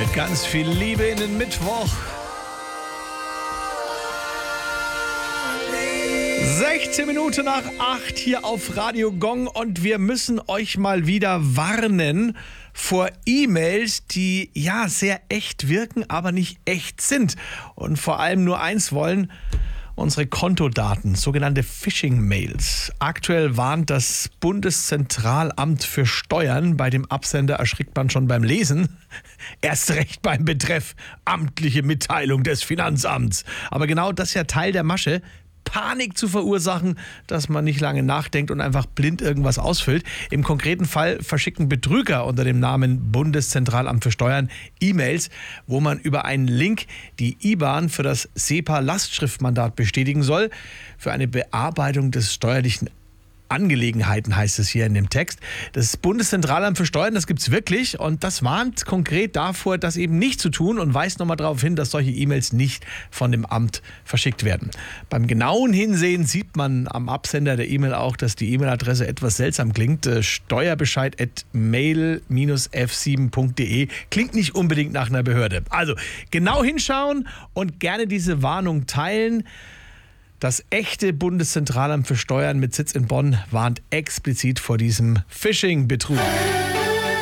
Mit ganz viel Liebe in den Mittwoch. 16 Minuten nach 8 hier auf Radio Gong und wir müssen euch mal wieder warnen vor E-Mails, die ja sehr echt wirken, aber nicht echt sind und vor allem nur eins wollen: unsere Kontodaten, sogenannte Phishing-Mails. Aktuell warnt das Bundeszentralamt für Steuern. Bei dem Absender erschrickt man schon beim Lesen. Erst recht beim Betreff amtliche Mitteilung des Finanzamts. Aber genau das ist ja Teil der Masche: Panik zu verursachen, dass man nicht lange nachdenkt und einfach blind irgendwas ausfüllt. Im konkreten Fall verschicken Betrüger unter dem Namen Bundeszentralamt für Steuern E-Mails, wo man über einen Link die IBAN für das SEPA-Lastschriftmandat bestätigen soll. Für eine Bearbeitung des steuerlichen Angelegenheiten heißt es hier in dem Text. Das Bundeszentralamt für Steuern, das gibt es wirklich und das warnt konkret davor, das eben nicht zu tun und weist nochmal darauf hin, dass solche E-Mails nicht von dem Amt verschickt werden. Beim genauen Hinsehen sieht man am Absender der E-Mail auch, dass die E-Mail-Adresse etwas seltsam klingt. Steuerbescheid@mail-f7.de klingt nicht unbedingt nach einer Behörde. Also genau hinschauen und gerne diese Warnung teilen. Das echte Bundeszentralamt für Steuern mit Sitz in Bonn warnt explizit vor diesem Phishing-Betrug.